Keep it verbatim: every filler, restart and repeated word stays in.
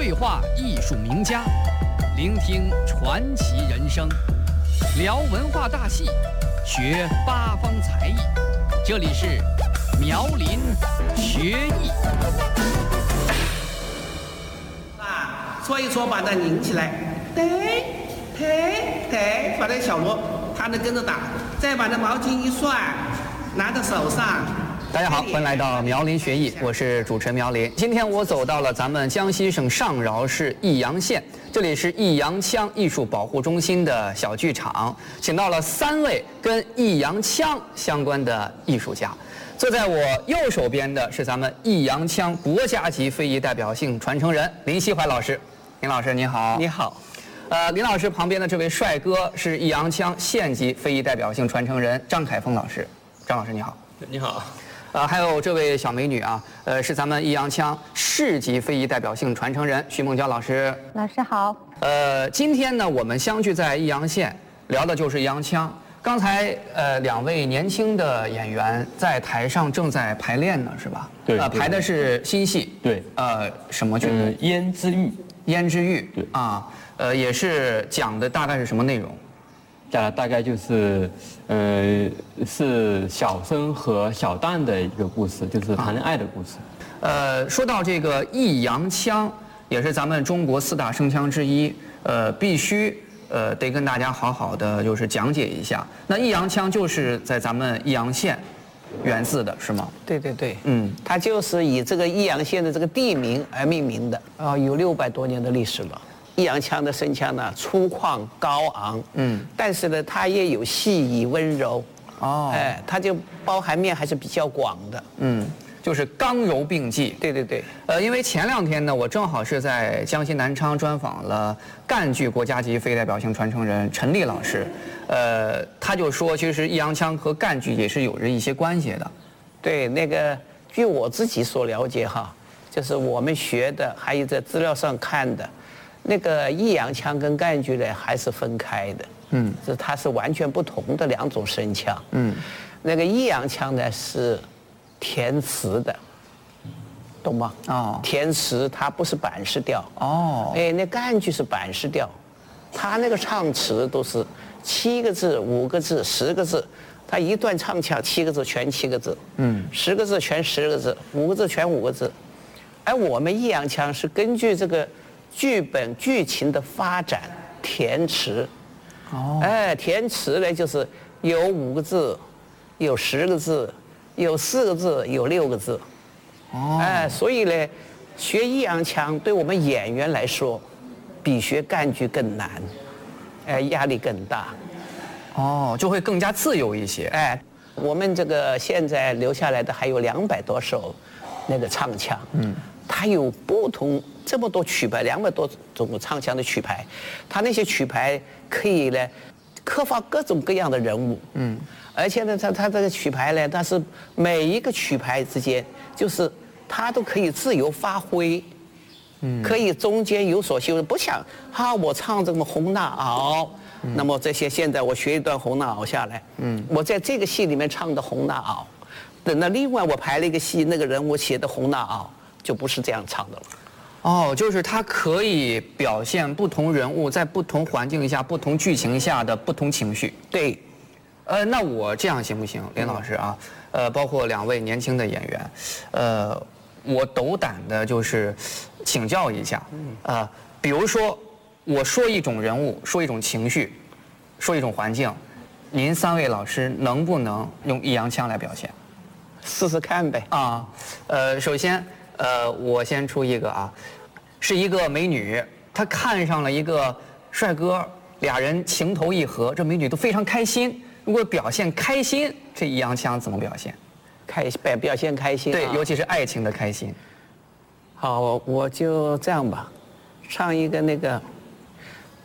对话艺术名家，聆听传奇人生，聊文化大戏，学八方才艺。这里是苗林学艺。 啊，搓一搓，把它拧起来，对，对，对，放在小锣，它能跟着打。再把那毛巾一涮，拿在手上。 大家好，欢迎来到苗林学艺，我是主持人苗林。今天我走到了咱们江西省上饶市益阳县，这里是益阳腔艺术保护中心的小剧场，请到了三位跟益阳腔相关的艺术家。坐在我右手边的是咱们益阳腔国家级非遗代表性传承人林锡怀老师。林老师您好。 你好。 呃，林老师旁边的这位帅哥是益阳腔县级非遗代表性传承人张凯峰老师。张老师你好。 你好。 呃，还有这位小美女啊，呃，是咱们益阳腔市级非遗代表性传承人徐梦娇老师。 老师好。 呃，今天呢，我们相聚在益阳县，聊的就是益阳腔。刚才呃，两位年轻的演员在台上正在排练呢，是吧？ 对。 呃，排的是新戏。 对。 呃，什么剧？呃， 胭脂玉。 胭脂玉。 对。 啊，呃，也是讲的大概是什么内容？ 讲的大概就是，呃，是小生和小旦的一个故事，就是谈恋爱的故事。 呃，说到这个益阳腔，也是咱们中国四大声腔之一，呃，必须呃得跟大家好好的就是讲解一下。那益阳腔就是在咱们益阳县源自的，是吗？ 对对对， 嗯， 它就是以这个益阳县的这个地名而命名的，啊、呃，有六百多年的历史了。益阳腔的声腔呢，粗犷高昂，嗯，但是呢，它也有细腻温柔，哦，哎，它就包含面还是比较广的， 嗯，就是刚柔并济。 对对对， 呃，因为前两天呢，我正好是在江西南昌专访了赣剧国家级非代表性传承人陈丽老师，呃，他就说，其实益阳腔和赣剧也是有着一些关系的。 对，那个据我自己所了解哈，就是我们学的，还有在资料上看的。那个益阳腔跟赣剧呢还是分开的，嗯，这它是完全不同的两种声腔，嗯，那个益阳腔呢是填词的，懂吗？哦，填词它不是板式调，哦，哎，那赣剧是板式调，它那个唱词都是七个字、五个字、十个字，它一段唱腔七个字全七个字，嗯，十个字全十个字，五个字全五个字，而我们益阳腔是根据这个。剧本剧情的发展填词，哦，哎，填词呢就是有五个字，有十个字，有四个字，有六个字，哦，哎，所以呢，学益阳腔对我们演员来说，比学赣剧更难，哎，压力更大， 哦，就会更加自由一些， 哎，我们这个现在留下来的还有两百多首那个唱腔，嗯。它有不同这么多曲牌，两百多种唱腔的曲牌，它那些曲牌可以呢刻画各种各样的人物，嗯，而且呢，它它这个曲牌呢，它是每一个曲牌之间，就是它都可以自由发挥，嗯，可以中间有所修，不像哈我唱这么红娜袄，嗯、那么这些现在我学一段红娜袄下来，嗯，我在这个戏里面唱的红娜袄，等到另外我排了一个戏，那个人物写的红娜袄。就不是这样唱的了， 哦，就是它可以表现不同人物在不同环境下、不同剧情下的不同情绪。 对， 呃，那我这样行不行，林老师啊？呃，包括两位年轻的演员，呃，我斗胆的就是请教一下，啊、呃，比如说我说一种人物，说一种情绪，说一种环境，您三位老师能不能用益阳腔来表现？ 试试看呗。 啊，呃，首先。呃，我先出一个啊，是一个美女，她看上了一个帅哥，俩人情投意合，这美女都非常开心。如果表现开心，这益阳腔怎么表现？ 开表表现开心、啊， 对，尤其是爱情的开心。 好，我就这样吧，唱一个那个